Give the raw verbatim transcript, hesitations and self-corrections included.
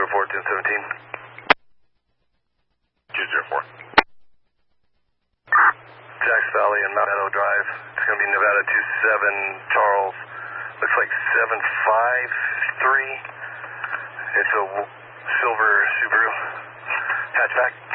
four, ten seventeen. two zero four. Jax Valley and Mount Meadow Drive. It's going to be Nevada two seven, Charles. Looks like seven five three. It's a silver Subaru hatchback.